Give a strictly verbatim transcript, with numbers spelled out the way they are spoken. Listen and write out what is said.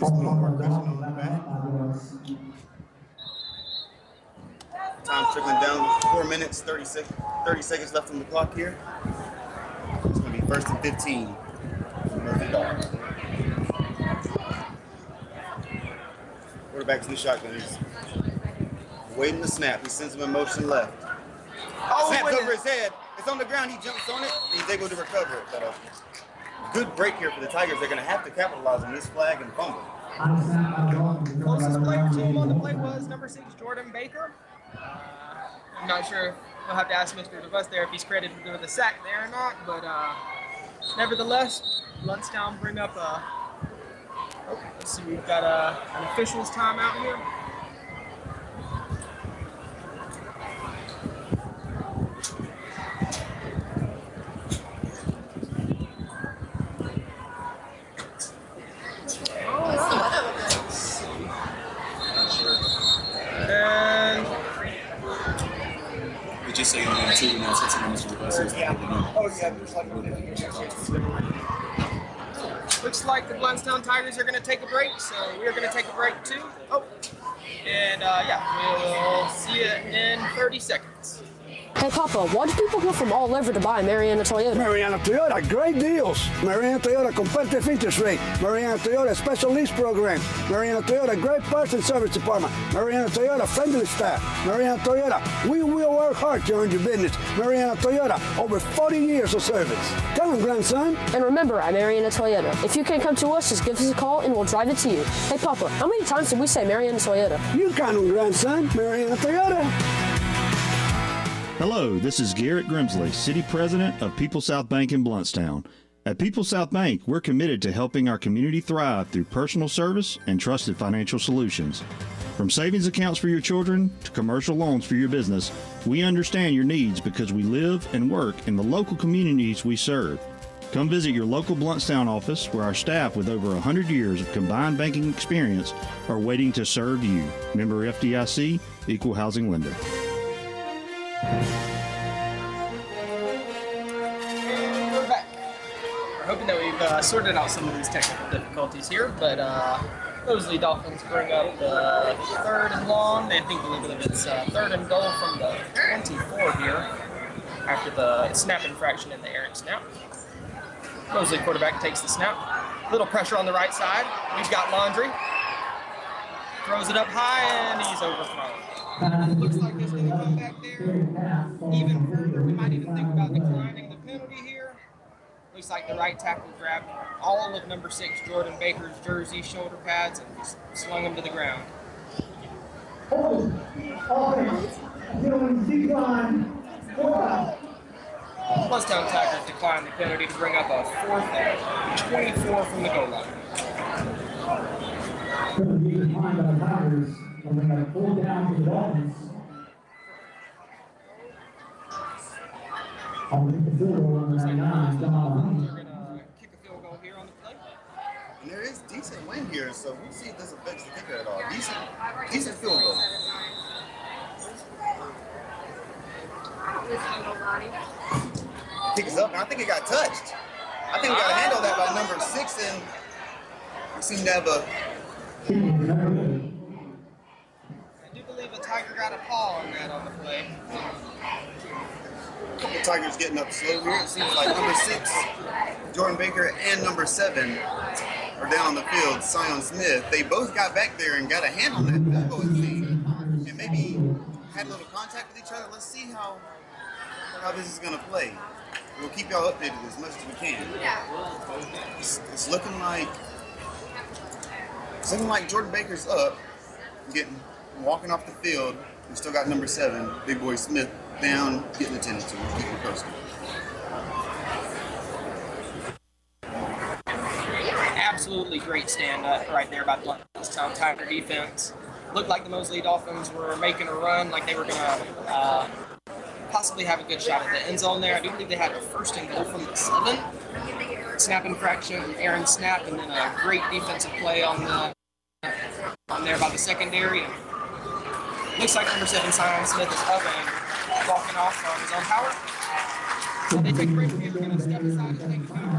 a little more cushion on the back. Time trickling down. Four minutes, thirty, sec- thirty seconds left on the clock here. It's going to be first and fifteen. Murphy Dogs. Quarterback's in the shotgun. He's waiting the snap. He sends him in motion left. Oh, snaps over his head. It's on the ground. He jumps on it. And he's able to recover it. But a good break here for the Tigers. They're going to have to capitalize on this flag and fumble. Closest player to him on the play was number six, Jordan Baker. Uh, I'm not sure. We'll have to ask Mister DeVos there if he's credited with the sack there or not. But uh, nevertheless, Blountstown bring up a. Oh, let's see. We've got a, an official's timeout here. Just say on two now, since I'm Mister DeVos. Yeah. Oh, yeah. Looks like the Blountstown Tigers are going to take a break, so we're going to take a break too. Oh, and uh, yeah, we'll see you in thirty seconds. Hey, Papa, why do people go from all over to buy Mariana Toyota? Mariana Toyota, great deals. Mariana Toyota, competitive interest rate. Mariana Toyota, special lease program. Mariana Toyota, great parts and service department. Mariana Toyota, friendly staff. Mariana Toyota, we will work hard to earn your business. Mariana Toyota, over forty years of service. Come on, grandson. And remember, at Mariana Toyota, if you can't come to us, just give us a call and we'll drive it to you. Hey, Papa, how many times did we say Mariana Toyota? You count on, grandson. Mariana Toyota. Hello, this is Garrett Grimsley, City President of People South Bank in Blountstown. At People South Bank, we're committed to helping our community thrive through personal service and trusted financial solutions. From savings accounts for your children to commercial loans for your business, we understand your needs because we live and work in the local communities we serve. Come visit your local Blountstown office where our staff with over one hundred years of combined banking experience are waiting to serve you. Member F D I C, Equal Housing Lender. And we're back. We're hoping that we've uh, sorted out some of these technical difficulties here, but uh, Mosley Dolphins bring up the third and long. I think believe it, it's uh, third and goal from the twenty-four here after the snap infraction in the errant snap. Mosley quarterback takes the snap. Little pressure on the right side. We've got Laundry. Throws it up high and he's overthrown. Looks like he's going to come back there even further. We might even think about declining the penalty here. Looks like the right tackle grabbed all of number six Jordan Baker's jersey shoulder pads and just slung him to the ground. Blountstown Tigers declined the penalty to bring up a fourth and twenty-four from the goal line. And we have full down to the Dolphins. I'll make the field goal on the ninety-nine. They're going to kick a field goal here on the play. And there is decent wind here, so we'll see if this affects the kicker at all. Decent, decent field goal. Kick is up, and I think it got touched. I think we got to handle that by number six, and we seem to have a. I do believe a Tiger got a paw on that on the play. A couple Tigers getting up slow here. It seems like number six, Jordan Baker, and number seven are down on the field, Sion Smith. They both got back there and got a hand on that field goal, it seemed, and maybe had a little contact with each other. Let's see how how this is going to play. We'll keep y'all updated as much as we can. It's, it's looking like it's looking like Jordan Baker's up, getting walking off the field. We still got number seven, Big Boy Smith, down, getting attended to. We'll keep it posted. Absolutely great stand up right there by the Blountstown Tiger defense. Looked like the Mosley Dolphins were making a run, like they were going to uh, possibly have a good shot at the end zone there. I do believe they had a first and goal from the seven. Snap infraction, Aaron snap, and then a great defensive play on the on there by the secondary. And looks like number seven, Sion Smith, is up and walking off on his own power. So they take a break. We're going to step aside and take a